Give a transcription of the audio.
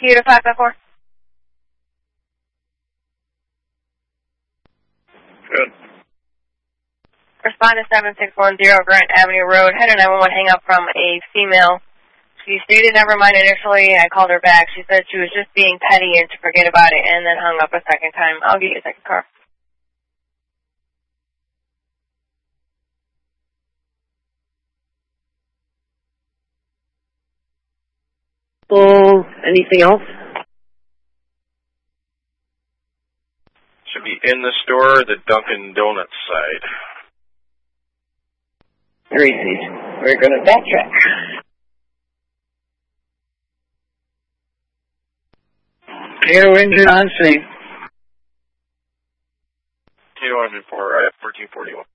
Computer 554. Good. Respond to 7610 Grant Avenue Road. Had a 911 hang up from a female. She stated never mind initially. I called her back. She said she was just being petty and to forget about it, and then hung up a second time. I'll get you a second car. So, anything else? Should be in the store, the Dunkin' Donuts side. Reese's. We're going to backtrack. Air engine on scene. Kilo engine 4, right? 1441.